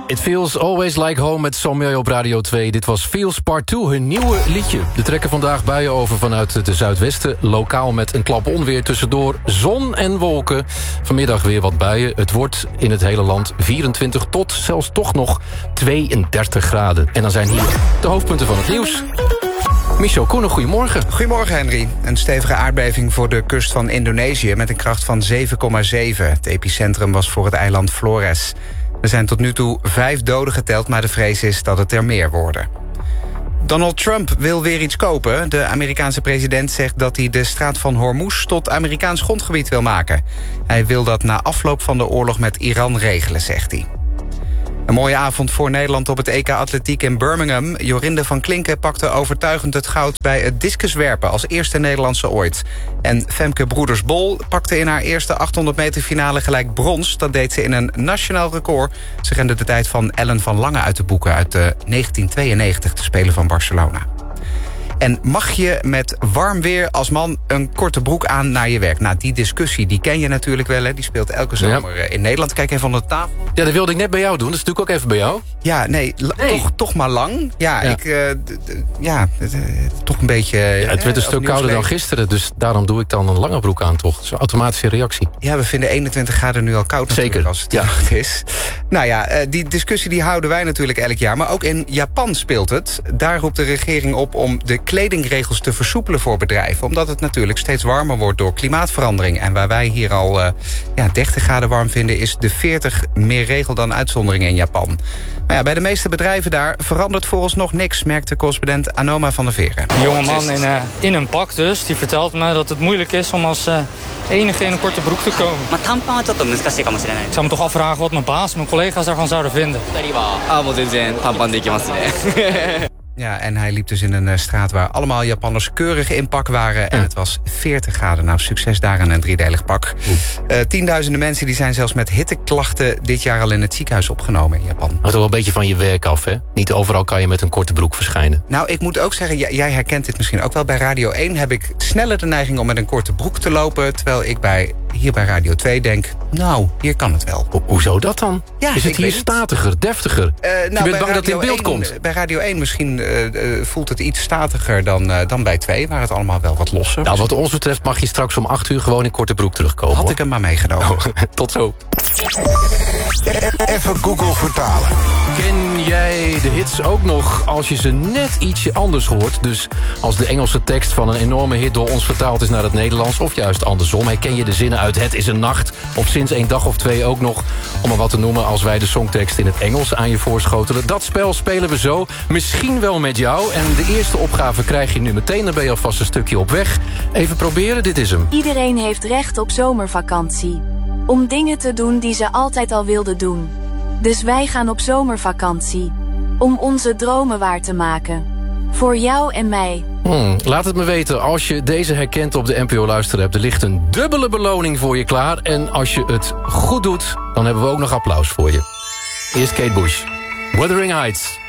It Feels Always Like Home met Sommieu op Radio 2. Dit was Feels Part 2, hun nieuwe liedje. Er trekken vandaag buien over vanuit het zuidwesten. Lokaal met een klap onweer tussendoor zon en wolken. Vanmiddag weer wat buien. Het wordt in het hele land 24 tot zelfs toch nog 32 graden. En dan zijn hier de hoofdpunten van het nieuws. Michel Koenen, goedemorgen. Goedemorgen, Henry. Een stevige aardbeving voor de kust van Indonesië met een kracht van 7,7. Het epicentrum was voor het eiland Flores. Er zijn tot nu toe 5 doden geteld, maar de vrees is dat het er meer worden. Donald Trump wil weer iets kopen. De Amerikaanse president zegt dat hij de straat van Hormuz tot Amerikaans grondgebied wil maken. Hij wil dat na afloop van de oorlog met Iran regelen, zegt hij. Een mooie avond voor Nederland op het EK Atletiek in Birmingham. Jorinde van Klinken pakte overtuigend het goud bij het discuswerpen als eerste Nederlandse ooit. En Femke Broeders-Bol pakte in haar eerste 800 meter finale gelijk brons. Dat deed ze in een nationaal record. Ze rende de tijd van Ellen van Lange uit de boeken uit 1992, de Spelen van Barcelona. En mag je met warm weer als man een korte broek aan naar je werk? Nou, die discussie, die ken je natuurlijk wel, hè? Die speelt elke zomer in Nederland. Kijk even van de tafel. Ja, dat wilde ik net bij jou doen. Dat is natuurlijk ook even bij jou. Ja, nee. Toch maar lang. Ja. Toch een beetje... Ja, het werd een stuk kouder dan gisteren, dus daarom doe ik dan een lange broek aan, toch? Dat is een automatische reactie. Ja, we vinden 21 graden nu al koud natuurlijk. Zeker. Als het nacht is. Nou ja, die discussie die houden wij natuurlijk elk jaar. Maar ook in Japan speelt het. Daar roept de regering op om de kledingregels te versoepelen voor bedrijven. Omdat het natuurlijk steeds warmer wordt door klimaatverandering. En waar wij hier al 30 graden warm vinden, is de 40 meer regel dan uitzondering in Japan. Maar ja, bij de meeste bedrijven daar verandert vooralsnog niks, merkte correspondent Anoma van der Veren. Een jongeman in een pak dus, die vertelt me dat het moeilijk is om als enige in een korte broek te komen. Ik zou me toch afvragen wat mijn baas en mijn collega's daarvan zouden vinden. Ja, en hij liep dus in een straat waar allemaal Japanners keurig in pak waren. En het was 40 graden. Nou, succes daar aan een driedelig pak. Tienduizenden mensen die zijn zelfs met hitteklachten dit jaar al in het ziekenhuis opgenomen in Japan. Hangt wel een beetje van je werk af, hè? Niet overal kan je met een korte broek verschijnen. Nou, ik moet ook zeggen, jij herkent dit misschien ook wel. Bij Radio 1 heb ik sneller de neiging om met een korte broek te lopen. Terwijl ik hier bij Radio 2 denk, nou, hier kan het wel. Hoezo dat dan? Ja, is het hier statiger, deftiger? Je bent bang dat het in beeld komt? Bij Radio 1 misschien voelt het iets statiger dan bij 2, waar het allemaal wel wat losser. Nou, wat ons betreft mag je straks om 8 uur gewoon in korte broek terugkomen. Had ik hem maar meegenomen. Tot zo. Even Google vertalen. Ken jij de hits ook nog als je ze net ietsje anders hoort? Dus als de Engelse tekst van een enorme hit door ons vertaald is naar het Nederlands, of juist andersom. Herken je de zinnen uit Het is een nacht, of sinds een dag of 2 ook nog, om maar wat te noemen, als wij de songtekst in het Engels aan je voorschotelen. Dat spel spelen we zo, misschien wel met jou. En de eerste opgave krijg je nu meteen, dan ben je alvast een stukje op weg. Even proberen, dit is hem. Iedereen heeft recht op zomervakantie. Om dingen te doen die ze altijd al wilden doen. Dus wij gaan op zomervakantie. Om onze dromen waar te maken. Voor jou en mij. Laat het me weten als je deze herkent op de NPO Luisterapp. Er ligt een dubbele beloning voor je klaar. En als je het goed doet, dan hebben we ook nog applaus voor je. Eerst Kate Bush. Wuthering Heights.